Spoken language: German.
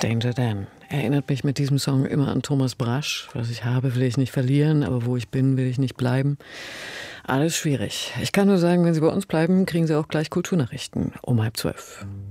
Danger Dan erinnert mich mit diesem Song immer an Thomas Brasch. Was ich habe, will ich nicht verlieren, aber wo ich bin, will ich nicht bleiben. Alles schwierig. Ich kann nur sagen, wenn Sie bei uns bleiben, kriegen Sie auch gleich Kulturnachrichten um 11:30.